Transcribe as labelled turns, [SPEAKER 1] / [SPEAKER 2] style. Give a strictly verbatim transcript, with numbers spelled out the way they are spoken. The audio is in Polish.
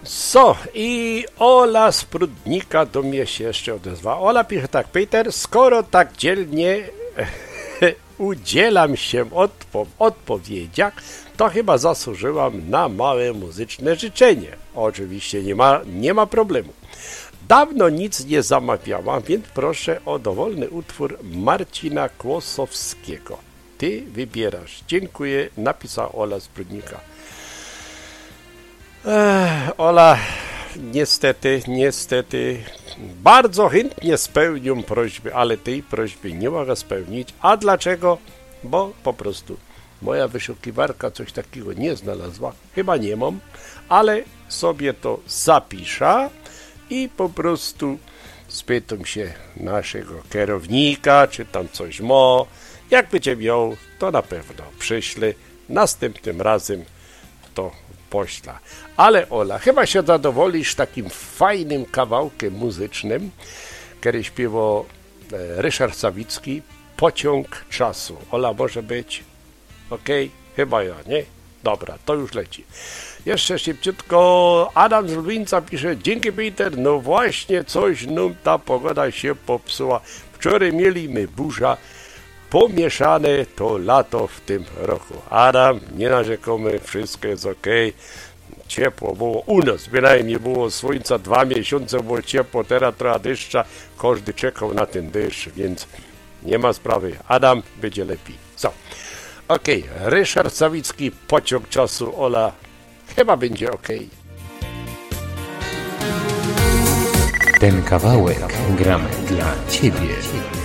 [SPEAKER 1] So, i Ola z Prudnika do mnie się jeszcze odezwała. Ola pisze tak: Peter, skoro tak dzielnie udzielam się odpo- odpowiedziach, to chyba zasłużyłam na małe muzyczne życzenie. Oczywiście nie ma, nie ma problemu. Dawno nic nie zamawiałam, więc proszę o dowolny utwór Marcina Kłosowskiego. Ty wybierasz. Dziękuję, napisała Ola z Prudnika. Ech, Ola, niestety, niestety, bardzo chętnie spełnię prośby, ale tej prośby nie mogę spełnić. A dlaczego? Bo po prostu moja wyszukiwarka coś takiego nie znalazła. Chyba nie mam, ale sobie to zapiszę i po prostu spytam się naszego kierownika, czy tam coś ma. Jak będzie miał, to na pewno przyślę. Następnym razem to pośla. Ale Ola, chyba się zadowolisz takim fajnym kawałkiem muzycznym, który śpiewał Ryszard Sawicki, Pociąg czasu. Ola, może być? Okej? Okay? Chyba ja, nie? Dobra, to już leci. Jeszcze szybciutko Adam z Lublińca pisze: dzięki Peter, no właśnie coś nam ta pogoda się popsuła. Wczoraj mieliśmy burza, pomieszane to lato w tym roku. Adam, nie narzekamy, wszystko jest ok. Ciepło było u nas, bynajmniej było słońca, dwa miesiące było ciepło, teraz trochę deszcza, każdy czekał na ten deszcz, więc nie ma sprawy. Adam, będzie lepiej. So. Ok, Ryszard Sawicki, Pociąg czasu. Ola, chyba będzie ok.
[SPEAKER 2] Ten kawałek gramy dla Ciebie.